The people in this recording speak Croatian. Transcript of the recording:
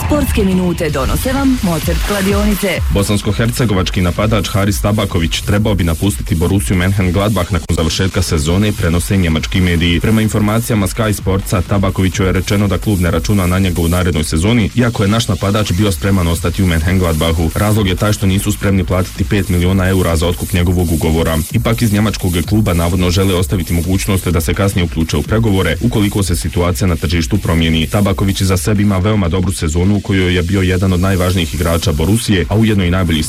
Sportske minute donose vam Mozart kladionice. Bosansko-hercegovački napadač Haris Tabaković trebao bi napustiti Borussiju Mönchengladbach nakon završetka sezone, prenose njemački mediji. Prema informacijama Sky Sportsa, Tabakoviću je rečeno da klub ne računa na njega u narednoj sezoni, iako je naš napadač bio spreman ostati u Mönchengladbachu. Razlog je taj što nisu spremni platiti 5 miliona eura za otkup njegovog ugovora. Ipak iz njemačkog kluba navodno žele ostaviti mogućnost da se kasnije uključe u pregovore ukoliko se situacija na tržištu promijeni. Tabaković za sebi ima veoma dobru sezonu u kojoj je bio jedan od najvažnijih igrača Borussije, a ujedno i najbolji